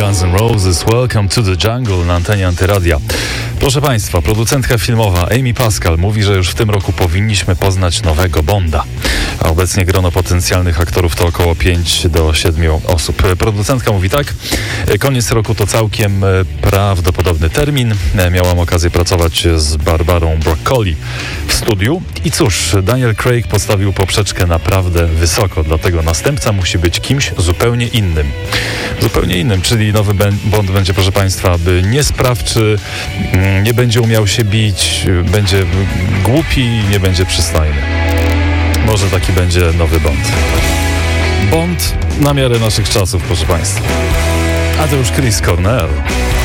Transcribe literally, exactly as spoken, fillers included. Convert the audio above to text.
Guns N' Roses, Welcome to the Jungle na antenie Antyradia. Proszę Państwa, producentka filmowa Amy Pascal mówi, że już w tym roku powinniśmy poznać nowego Bonda. A obecnie grono potencjalnych aktorów to około pięć do siedmiu osób. Producentka mówi tak: koniec roku to całkiem prawdopodobny termin. Miałam okazję pracować z Barbarą Broccoli w studiu i cóż, Daniel Craig postawił poprzeczkę naprawdę wysoko, dlatego następca musi być kimś zupełnie innym. Zupełnie innym, czyli nowy Bond będzie, proszę Państwa, by niesprawczy, nie będzie umiał się bić, będzie głupi i nie będzie przystojny. Może taki będzie nowy Bond. Bond na miarę naszych czasów, proszę Państwa. A to już Chris Cornell.